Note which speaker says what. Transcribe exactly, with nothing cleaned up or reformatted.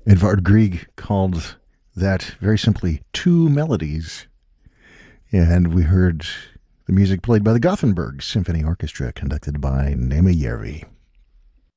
Speaker 1: Edvard Grieg called that very simply Two Melodies. And we heard the music played by the Gothenburg Symphony Orchestra, conducted by Nema Järvi.